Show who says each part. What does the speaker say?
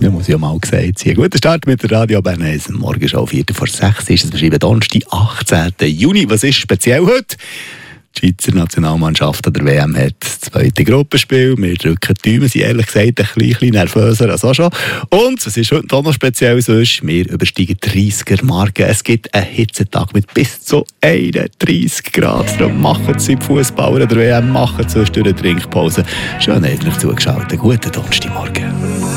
Speaker 1: Das muss ja mal gesagt sein. Guter Start mit der Radio Bern 1. Morgen schon 5:45 ist es. Wir schreiben Donnerstag, 18. Juni. Was ist speziell heute? Die Schweizer Nationalmannschaft an der WM hat das zweite Gruppenspiel. Wir drücken die Daumen, sind ehrlich gesagt ein bisschen nervöser als auch schon. Und was ist heute noch speziell sonst? Wir übersteigen 30er-Marken. Es gibt einen Hitzetag mit bis zu 31 Grad. Darum machen Sie beim Fußball an der WM, machen Sie durch eine Trinkpause. Schön, dass ihr zugeschaut habt. Guten Donnerstagmorgen.